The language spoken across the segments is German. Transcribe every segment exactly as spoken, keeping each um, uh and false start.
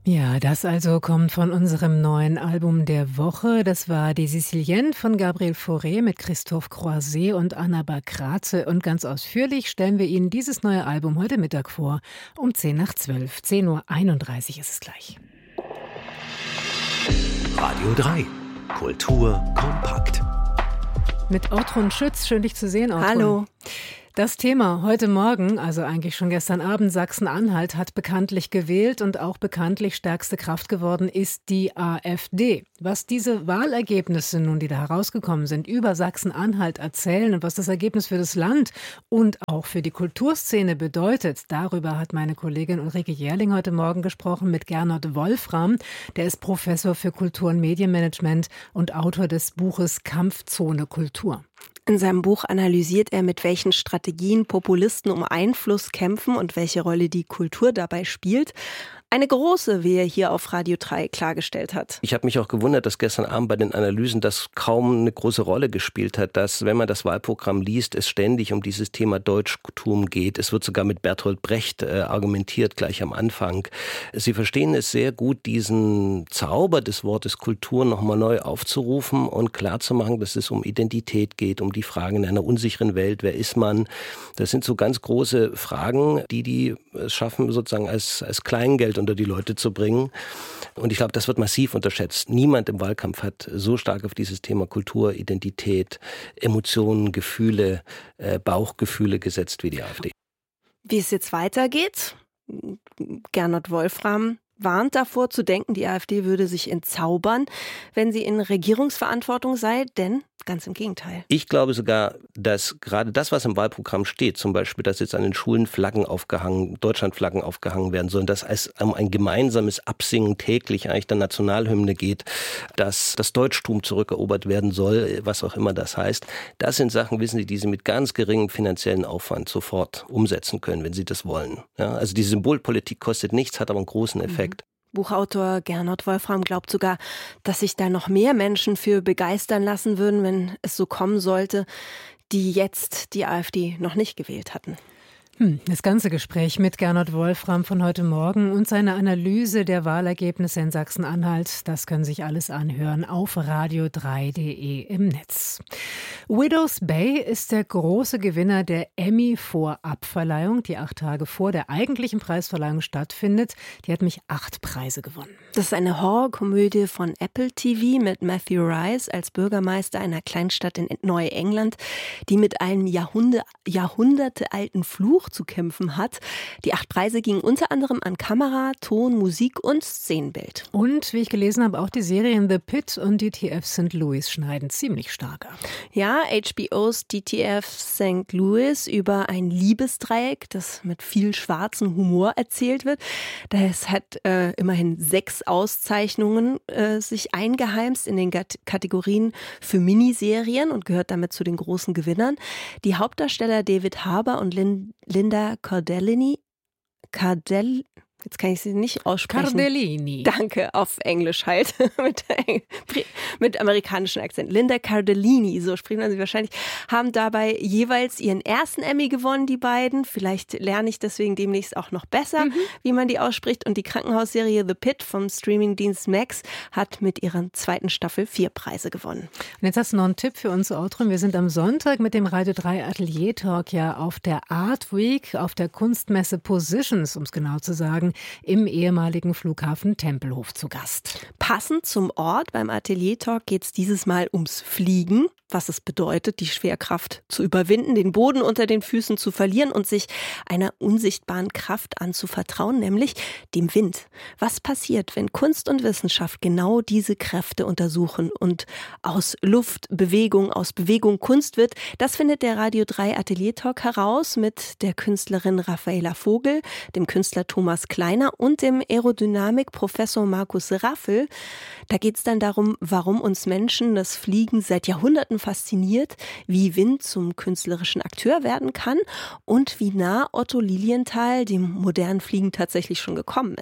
Ja, das also kommt von unserem neuen Album der Woche. Das war Die Sicilienne von Gabriel Fauré mit Christophe Croiset und Anna Bakraze. Und ganz ausführlich stellen wir Ihnen dieses neue Album heute Mittag vor, um zehn nach zwölf. zehn Uhr einunddreißig ist es gleich. Radio drei. Kultur kompakt. Mit Ortrun Schütz. Schön, dich zu sehen, Ortrun. Hallo. Das Thema heute Morgen, also eigentlich schon gestern Abend, Sachsen-Anhalt hat bekanntlich gewählt und auch bekanntlich stärkste Kraft geworden ist die AfD. Was diese Wahlergebnisse nun, die da herausgekommen sind, über Sachsen-Anhalt erzählen und was das Ergebnis für das Land und auch für die Kulturszene bedeutet, darüber hat meine Kollegin Ulrike Jährling heute Morgen gesprochen mit Gernot Wolfram. Der ist Professor für Kultur- und Medienmanagement und Autor des Buches Kampfzone Kultur. In seinem Buch analysiert er, mit welchen Strategien Populisten um Einfluss kämpfen und welche Rolle die Kultur dabei spielt. Eine große, wie er hier auf Radio drei klargestellt hat. Ich habe mich auch gewundert, dass gestern Abend bei den Analysen das kaum eine große Rolle gespielt hat, dass, wenn man das Wahlprogramm liest, es ständig um dieses Thema Deutschtum geht. Es wird sogar mit Bertolt Brecht äh, argumentiert, gleich am Anfang. Sie verstehen es sehr gut, diesen Zauber des Wortes Kultur nochmal neu aufzurufen und klarzumachen, dass es um Identität geht, um die Fragen in einer unsicheren Welt. Wer ist man? Das sind so ganz große Fragen, die die es schaffen, sozusagen als, als Kleingeld unter die Leute zu bringen. Und ich glaube, das wird massiv unterschätzt. Niemand im Wahlkampf hat so stark auf dieses Thema Kultur, Identität, Emotionen, Gefühle, äh, Bauchgefühle gesetzt wie die AfD. Wie es jetzt weitergeht, Gernot Wolfram warnt davor zu denken, die AfD würde sich entzaubern, wenn sie in Regierungsverantwortung sei, denn ganz im Gegenteil. Ich glaube sogar, dass gerade das, was im Wahlprogramm steht, zum Beispiel, dass jetzt an den Schulen Flaggen aufgehangen, Deutschlandflaggen aufgehangen werden sollen, dass es um ein gemeinsames Absingen täglich eigentlich der Nationalhymne geht, dass das Deutschtum zurückerobert werden soll, was auch immer das heißt. Das sind Sachen, wissen Sie, die Sie mit ganz geringem finanziellen Aufwand sofort umsetzen können, wenn Sie das wollen. Ja, also die Symbolpolitik kostet nichts, hat aber einen großen Effekt. Buchautor Gernot Wolfram glaubt sogar, dass sich da noch mehr Menschen für begeistern lassen würden, wenn es so kommen sollte, die jetzt die AfD noch nicht gewählt hatten. Das ganze Gespräch mit Gernot Wolfram von heute Morgen und seine Analyse der Wahlergebnisse in Sachsen-Anhalt, das können sich alles anhören auf radio drei punkt de im Netz. Widows Bay ist der große Gewinner der Emmy-Vorabverleihung, die acht Tage vor der eigentlichen Preisverleihung stattfindet. Die hat mich acht Preise gewonnen. Das ist eine Horrorkomödie von Apple T V mit Matthew Rice als Bürgermeister einer Kleinstadt in Neuengland, die mit einem Jahrhundert, jahrhundertealten Fluch zu kämpfen hat. Die acht Preise gingen unter anderem an Kamera, Ton, Musik und Szenenbild. Und, wie ich gelesen habe, auch die Serien The Pitt und D T F Sankt Louis schneiden ziemlich stark ab. Ja, H B O's D T F Sankt Louis über ein Liebesdreieck, das mit viel schwarzem Humor erzählt wird. Das hat äh, immerhin sechs Auszeichnungen äh, sich eingeheimst in den Gat- Kategorien für Miniserien und gehört damit zu den großen Gewinnern. Die Hauptdarsteller David Harbour und Lin- Linda Cardellini, Cardell, jetzt kann ich sie nicht aussprechen. Cardellini. Danke, auf Englisch halt, mit, mit amerikanischem Akzent. Linda Cardellini, so spricht man sie wahrscheinlich, haben dabei jeweils ihren ersten Emmy gewonnen, die beiden. Vielleicht lerne ich deswegen demnächst auch noch besser, mhm. wie man die ausspricht. Und die Krankenhausserie The Pitt vom Streamingdienst Max hat mit ihrer zweiten Staffel vier Preise gewonnen. Und jetzt hast du noch einen Tipp für uns, Ortrun. Wir sind am Sonntag mit dem Radio drei Atelier Talk ja auf der Art Week, auf der Kunstmesse Positions, um es genau zu sagen, im ehemaligen Flughafen Tempelhof zu Gast. Passend zum Ort beim Atelier Talk geht es dieses Mal ums Fliegen, was es bedeutet, die Schwerkraft zu überwinden, den Boden unter den Füßen zu verlieren und sich einer unsichtbaren Kraft anzuvertrauen, nämlich dem Wind. Was passiert, wenn Kunst und Wissenschaft genau diese Kräfte untersuchen und aus Luft Bewegung, aus Bewegung Kunst wird? Das findet der Radio drei Atelier Talk heraus mit der Künstlerin Raffaela Vogel, dem Künstler Thomas Kleiner und dem Aerodynamik-Professor Markus Raffel. Da geht es dann darum, warum uns Menschen das Fliegen seit Jahrhunderten fasziniert, wie Wind zum künstlerischen Akteur werden kann und wie nah Otto Lilienthal dem modernen Fliegen tatsächlich schon gekommen ist.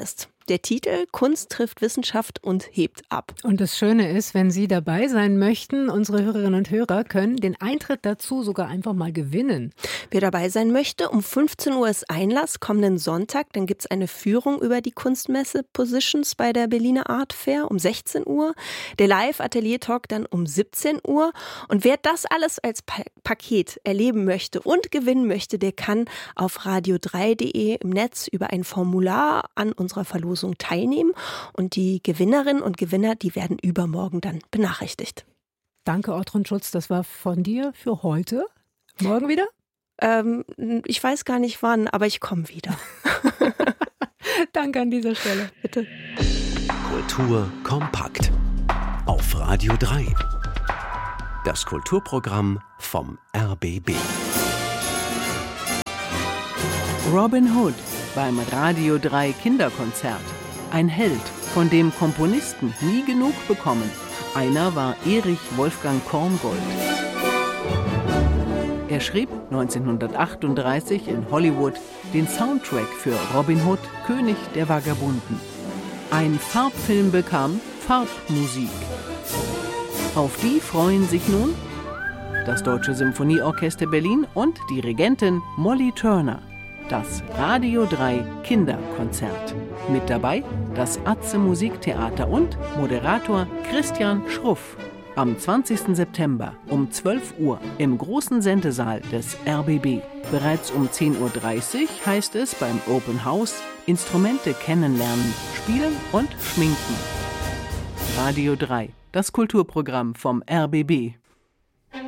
Der Titel Kunst trifft Wissenschaft und hebt ab. Und das Schöne ist, wenn Sie dabei sein möchten, unsere Hörerinnen und Hörer können den Eintritt dazu sogar einfach mal gewinnen. Wer dabei sein möchte, um fünfzehn Uhr ist Einlass, kommenden Sonntag. Dann gibt es eine Führung über die Kunstmesse Positions bei der Berliner Art Fair um sechzehn Uhr. Der Live-Atelier-Talk dann um siebzehn Uhr. Und wer das alles als pa- Paket erleben möchte und gewinnen möchte, der kann auf radio drei punkt de im Netz über ein Formular an unserer Verlosung teilnehmen und die Gewinnerinnen und Gewinner, die werden übermorgen dann benachrichtigt. Danke, Ortrun Schutz, das war von dir für heute. Morgen wieder? Ähm, ich weiß gar nicht wann, aber ich komme wieder. Danke an dieser Stelle. Bitte. Kultur kompakt. Auf Radio drei. Das Kulturprogramm vom R B B. Robin Hood beim Radio drei Kinderkonzert. Ein Held, von dem Komponisten nie genug bekommen. Einer war Erich Wolfgang Korngold. Er schrieb neunzehnhundertachtunddreißig in Hollywood den Soundtrack für Robin Hood, König der Vagabunden. Ein Farbfilm bekam Farbmusik. Auf die freuen sich nun das Deutsche Symphonieorchester Berlin und Dirigentin Molly Turner. Das Radio drei Kinderkonzert. Mit dabei das Atze Musiktheater und Moderator Christian Schruff. Am zwanzigsten September um zwölf Uhr im großen Sendesaal des R B B. Bereits um zehn Uhr dreißig heißt es beim Open House Instrumente kennenlernen, spielen und schminken. Radio drei, das Kulturprogramm vom R B B.